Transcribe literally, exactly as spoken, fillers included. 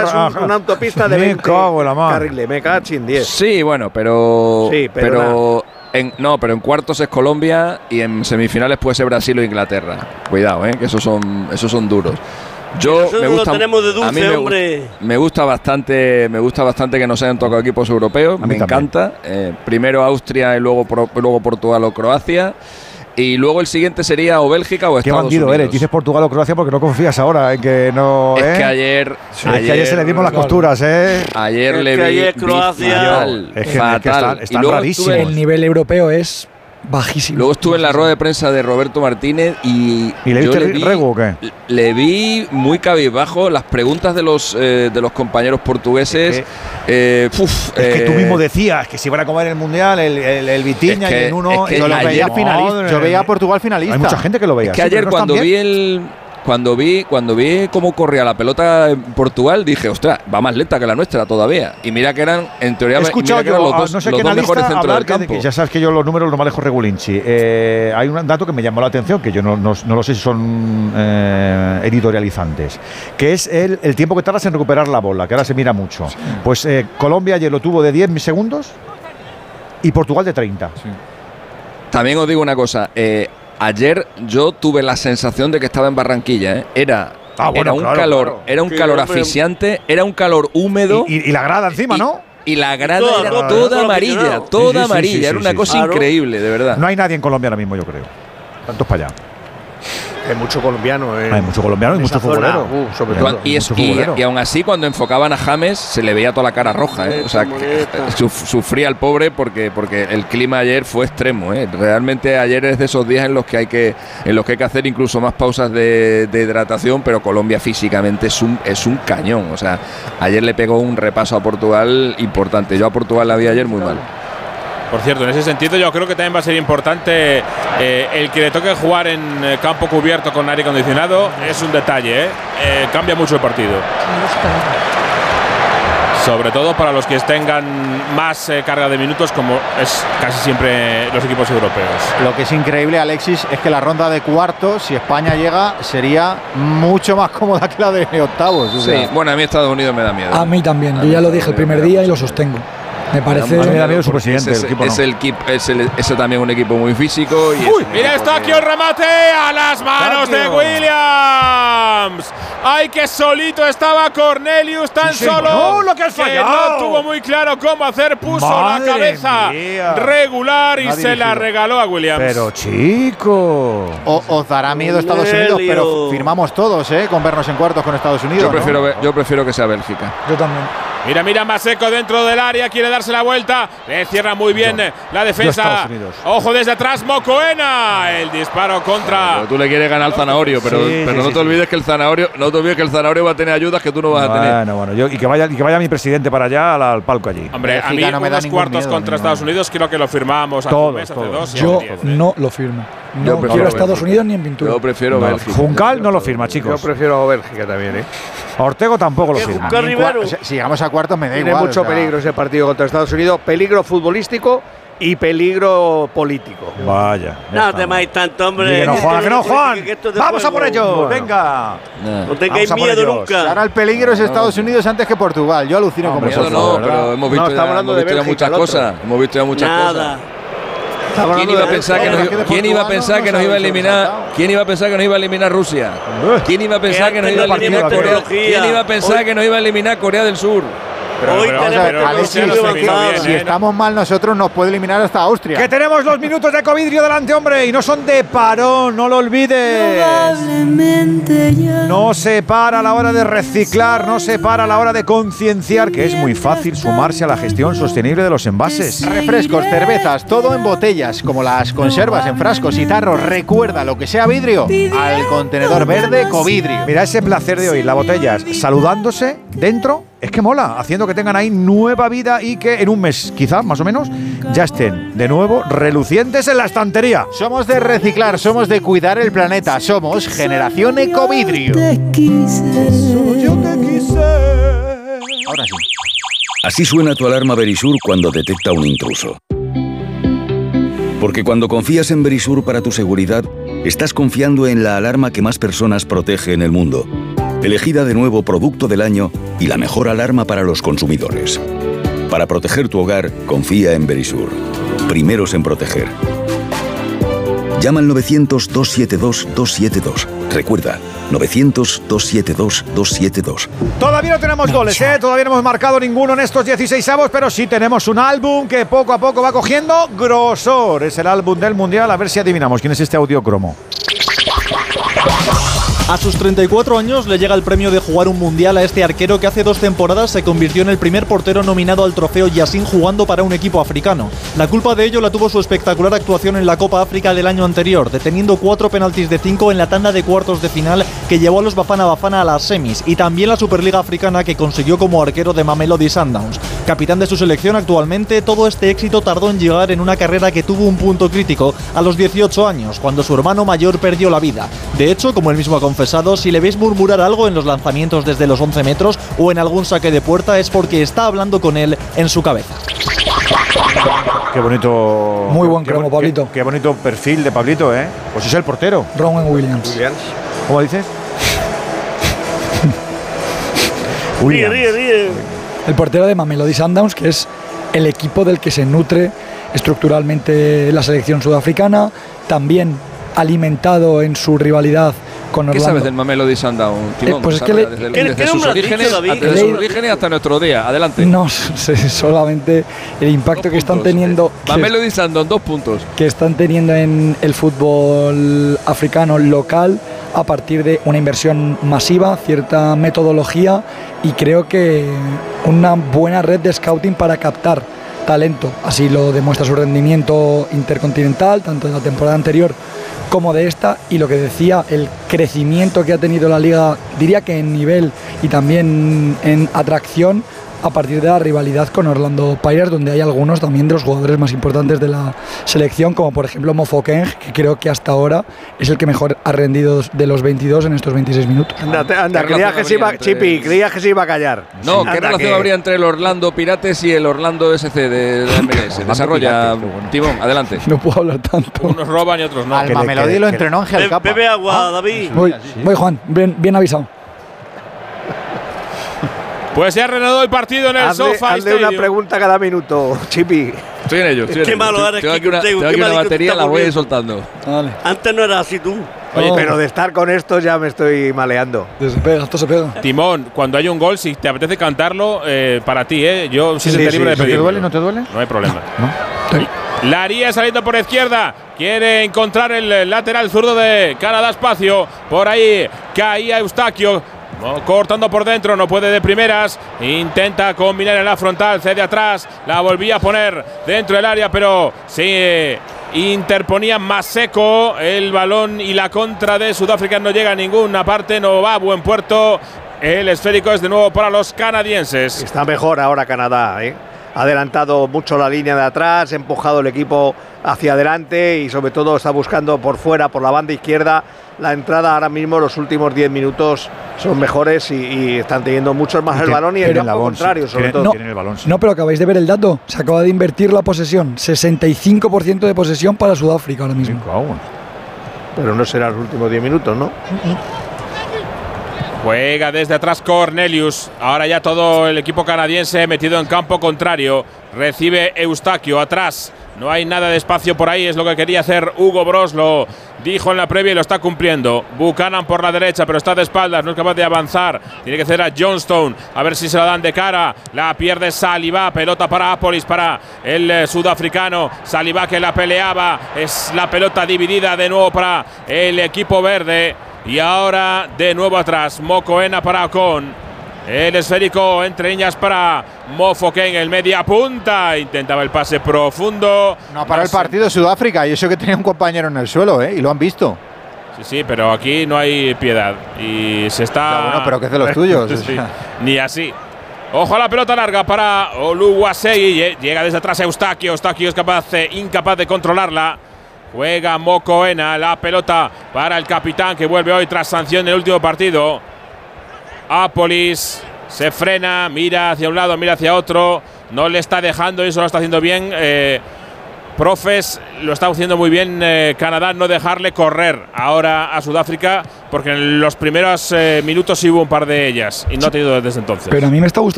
es un, una autopista de veinte carriles, me cago en diez. Sí, bueno, pero… Sí, pero… pero en, no, pero en cuartos es Colombia y en semifinales puede ser Brasil o Inglaterra. Cuidado, eh, que esos son, esos son duros. Yo Nosotros me gusta, lo tenemos de dulce, a mí me, hombre. me gusta bastante, me gusta bastante que nos hayan tocado equipos europeos. Me también. encanta. Eh, primero Austria y luego, luego Portugal o Croacia. Y luego el siguiente sería o Bélgica o Estados Unidos. Qué bandido eres, dices Portugal o Croacia porque no confías ahora en que no… Es ¿eh? que ayer… Sí, ayer, es que ayer se le dimos las costuras, ¿eh? Ayer es le que vi… ayer Croacia… Fatal, es que, fatal. Es que están, están rarísimos. El nivel europeo es bajísimo. Luego estuve en la rueda de prensa de Roberto Martínez y… ¿Y le viste el rego o qué? Le vi muy cabizbajo las preguntas de los, eh, de los compañeros portugueses. Es que, eh, uf, es que eh, tú mismo decías que si iban a comer el Mundial, el, el, el Vitinha es que, y el uno… es que yo lo ayer, veía finalista. Yo veía a Portugal finalista. Hay mucha gente que lo veía. Es que sí, ayer no cuando bien. vi el… Cuando vi, cuando vi cómo corría la pelota en Portugal, dije, ostras, va más lenta que la nuestra todavía. Y mira que eran, en teoría, He escuchado mira que eran yo, los dos, no sé los qué dos mejores centros del que, campo. que ya sabes que yo los números los manejo regulinchi. Eh, hay un dato que me llamó la atención, que yo no, no, no lo sé si son eh, editorializantes, que es el, el tiempo que tardas en recuperar la bola, que ahora se mira mucho. Sí. Pues eh, Colombia ayer lo tuvo de diez segundos y Portugal de treinta. Sí. También os digo una cosa, eh, ayer yo tuve la sensación de que estaba en Barranquilla, ¿eh? Era, ah, bueno, era un claro, calor, claro. era un calor asfixiante, era un calor húmedo. Y, y, y la grada encima, y, ¿no? Y la grada toda, era toda, toda toda amarilla, toda sí, sí, sí, amarilla, sí, sí, era una sí, cosa claro. increíble, de verdad. No hay nadie en Colombia ahora mismo, yo creo. Tantos para allá. Hay mucho colombiano. Eh, hay mucho colombiano y mucho futbolero. Uh, sobre todo. Y, es, y, y aún así, cuando enfocaban a James, se le veía toda la cara roja. ¿eh? O sea, que, suf, sufría el pobre porque, porque el clima ayer fue extremo. ¿eh? Realmente ayer es de esos días en los que hay que, en los que, hay que hacer incluso más pausas de, de hidratación, pero Colombia físicamente es un, es un cañón. O sea, ayer le pegó un repaso a Portugal importante. Yo a Portugal la vi ayer muy mal. Por cierto, en ese sentido yo creo que también va a ser importante eh, el que le toque jugar en eh, campo cubierto con aire acondicionado. Es un detalle, ¿eh? Eh, cambia mucho el partido. Sobre todo para los que tengan más eh, carga de minutos, como es casi siempre los equipos europeos. Lo que es increíble, Alexis, es que la ronda de cuartos, si España llega, sería mucho más cómoda que la de octavos. O sea. Sí, bueno, a mí Estados Unidos me da miedo. A mí también, yo ya lo dije el primer día y lo sostengo. Me parece… A mí me da miedo su presidente. Es, el equipo, es, no. el equipo, es, el, es también un equipo muy físico. Y Uy, mira esto aquí, el remate a las manos de Williams. Ay, que solito estaba Cornelius, tan sí, solo no, lo que has fallado. no tuvo muy claro cómo hacer, puso Madre la cabeza mía. regular y no se la regaló a Williams. Pero chico, o, os dará miedo Estados Unidos, pero firmamos todos, ¿eh? Con vernos en cuartos con Estados Unidos. Yo prefiero, ¿no? yo prefiero que sea Bélgica. Yo también. Mira, mira, Maseco dentro del área, quiere darse la vuelta, le cierra muy bien yo, la defensa. Ojo desde atrás, Mocoena, el disparo contra. Pero tú le quieres ganar al Zanahorio, pero, sí, pero sí, no sí, te olvides sí. que el Zanahorio, no te olvides que el Zanahorio va a tener ayudas que tú no vas bueno, a tener. Bueno, bueno, yo, y que vaya y que vaya mi presidente para allá al, al palco allí. Hombre, a mí no me unos cuartos miedo, contra Estados Unidos creo que lo firmamos hace todos, un mes, hace todos. dos. Yo diez, no lo firmo. No yo quiero a Estados Unidos ni en pintura. Yo prefiero no, Bélgica. Juncal no lo firma, chicos. Yo prefiero a Bélgica también, ¿eh? Ortego tampoco lo firma. O sea, si llegamos a cuartos me da Tiene igual. mucho o sea. peligro ese partido contra Estados Unidos, peligro futbolístico y peligro político. Vaya. No temáis tanto, hombre. Que no, Juan, que no, Juan. Que que Vamos a por ellos, bueno. venga. No, no tengáis miedo nunca. Ahora el peligro es Estados Unidos antes que Portugal. Yo alucino no, con miedo vosotros. no, pero hemos visto, no, ya, estamos hablando hemos visto de ya Bélgica, muchas cosas. Hemos visto ya muchas Nada. cosas. ¿Quién iba a pensar que nos, ¿quién iba a pensar que nos iba a eliminar? ¿Quién iba a pensar que nos iba a eliminar Rusia? ¿Quién iba a pensar que nos iba a eliminar Corea? ¿Quién iba a pensar que nos iba a eliminar Corea del Sur? Pero, Hoy pero, tenemos pero, Alexis, Rusia nos terminó bien, si ¿eh? estamos mal nosotros nos puede eliminar hasta Austria. Que tenemos dos minutos de covidrio delante, hombre, y no son de parón, no lo olvides. No se para a la hora de reciclar, no se para a la hora de concienciar, que es muy fácil sumarse a la gestión sostenible de los envases. Refrescos, cervezas, todo en botellas, como las conservas en frascos y tarros. Recuerda, lo que sea vidrio, al contenedor verde Covidrio. Mira ese placer de hoy, las botellas saludándose dentro. Es que mola, haciendo que tengan ahí nueva vida y que en un mes, quizá, más o menos, ya estén de nuevo relucientes en la estantería. Somos de reciclar, somos de cuidar el planeta, somos Generación Ecovidrio. Yo te quise. Ahora sí. Así suena tu alarma Verisur cuando detecta un intruso. Porque cuando confías en Verisur para tu seguridad, estás confiando en la alarma que más personas protege en el mundo. elegida de nuevo producto del año y la mejor alarma para los consumidores. Para proteger tu hogar, confía en Verisur. Primeros en proteger. Llama al novecientos, dos siete dos, dos siete dos. Recuerda, novecientos, dos siete dos, dos siete dos. Todavía no tenemos goles, ¿eh? Todavía no hemos marcado ninguno en estos dieciseisavos, pero sí tenemos un álbum que poco a poco va cogiendo grosor. Es el álbum del Mundial. A ver si adivinamos quién es este audio cromo. A sus treinta y cuatro años le llega el premio de jugar un mundial a este arquero que hace dos temporadas se convirtió en el primer portero nominado al trofeo Yassin jugando para un equipo africano. La culpa de ello la tuvo su espectacular actuación en la Copa África del año anterior, deteniendo cuatro penaltis de cinco en la tanda de cuartos de final que llevó a los Bafana Bafana a las semis, y también la Superliga Africana que consiguió como arquero de Mamelodi Sundowns. Capitán de su selección actualmente, todo este éxito tardó en llegar en una carrera que tuvo un punto crítico a los dieciocho años, cuando su hermano mayor perdió la vida. De hecho, como él mismo ha confesado, si le veis murmurar algo en los lanzamientos desde los once metros o en algún saque de puerta es porque está hablando con él en su cabeza. Qué bonito. Muy buen qué, cromo, qué, Pablito. Qué, qué bonito perfil de Pablito, ¿eh? Pues es el portero. Rowan Williams. Williams. ¿Cómo dices? Ríe, ríe, ríe. El portero de Mamelodi Sundowns, que es el equipo del que se nutre estructuralmente la selección sudafricana, también alimentado en su rivalidad con Orlando. ¿Qué sabes del Mamelodi Sundowns, Timón? Eh, pues es que le, desde, el, ¿qué, desde qué sus nombre has orígenes, dicho, David? desde sus orígenes hasta nuestro día. Adelante. No sé, solamente el impacto Dos que están puntos. teniendo. que, Mamelodi Sundowns, dos puntos. que están teniendo en el fútbol africano local a partir de una inversión masiva, cierta metodología y creo que una buena red de scouting para captar talento. Así lo demuestra su rendimiento intercontinental, tanto de la temporada anterior como de esta, y lo que decía, el crecimiento que ha tenido la liga, diría que en nivel y también en atracción a partir de la rivalidad con Orlando Pirates, donde hay algunos también de los jugadores más importantes de la selección, como por ejemplo Mofokeng, que creo que hasta ahora es el que mejor ha rendido de los veintidós en estos veintiséis minutos. Anda, te- anda, ¿Qué creías que, se iba, relación habría Chipi, entre- creías que se iba a callar. No, Anda, ¿qué relación que- habría entre el Orlando Pirates y el Orlando S C de, de la M L S? Desarrolla, Pirates, qué bueno. Timón, adelante. No puedo hablar tanto. Unos roban y otros no. Al que le- Mamelodi que- lo que- entrenó Ángel Be- Capa. Bebe agua, David. Voy, voy Juan, bien, bien avisado. Pues se ha reanudado el partido en el Hazle, Sofa hazle una Stadium. pregunta cada minuto, Chipi. Estoy en ello. Estoy en Qué ello. malo eres, Tengo qué aquí una, contento, tengo qué aquí una mal que te batería, está la voy a ir volviendo. soltando. Vale. Antes no era así tú. Oye, Oh. pero de estar con esto ya me estoy maleando. Se pega, esto se pega. Timón, cuando hay un gol, si te apetece cantarlo, eh, para ti, ¿eh? Yo sí, Sí, sentiré sí, libre de ¿no te pedirlo. duele? ¿No te duele? No hay problema. Sí. Laría saliendo por izquierda. Quiere encontrar el lateral zurdo de Canadá espacio. Por ahí caía Eustaquio. No, cortando por dentro, no puede de primeras. Intenta combinar en la frontal, cede atrás. La volvía a poner dentro del área, pero se interponía más seco. El balón y la contra de Sudáfrica no llega a ninguna parte, no va a buen puerto. El esférico es de nuevo para los canadienses. Está mejor ahora Canadá, ¿eh? Ha adelantado mucho la línea de atrás, ha empujado el equipo hacia adelante y sobre todo está buscando por fuera, por la banda izquierda. La entrada ahora mismo, los últimos diez minutos son mejores y, y están teniendo muchos más Y el te- balón y el tienen campo la bolsa, contrario, sobre tienen- todo. No. tienen el balón, sí. No, pero acabáis de ver el dato. Se acaba de invertir la posesión. sesenta y cinco por ciento de posesión para Sudáfrica ahora mismo. Cinco a uno. Pero no será los últimos diez minutos, ¿no? Juega desde atrás Cornelius. Ahora ya todo el equipo canadiense metido en campo contrario. Recibe Eustaquio atrás. No hay nada de espacio por ahí, es lo que quería hacer Hugo Broos. Lo dijo en la previa y lo está cumpliendo. Buchanan por la derecha, pero está de espaldas, no es capaz de avanzar. Tiene que hacer a Johnstone, a ver si se la dan de cara. La pierde Saliba, pelota para Apolis, para el eh, sudafricano. Saliba que la peleaba, es la pelota dividida de nuevo para el equipo verde. Y ahora de nuevo atrás, Mokoena para Ocon. El esférico entre líneas para Mofokeng, el media punta. Intentaba el pase profundo. No para el partido Sudáfrica, y eso que tenía un compañero en el suelo, ¿eh? Y lo han visto. Sí, sí, pero aquí no hay piedad. Y se está. Ya, bueno, pero que es de los tuyos. Sí, ni así. Ojo a la pelota larga para Oluwasei. Llega desde atrás Eustaquio. Eustaquio es capaz, eh, incapaz de controlarla. Juega Mokoena, la pelota para el capitán que vuelve hoy tras sanción en el último partido. Apolis se frena, mira hacia un lado, mira hacia otro. No le está dejando y eso lo está haciendo bien. Eh, Profes, lo está haciendo muy bien eh, Canadá, no dejarle correr ahora a Sudáfrica, porque en los primeros eh, minutos sí hubo un par de ellas y no ha tenido desde entonces. Pero a mí me está gustando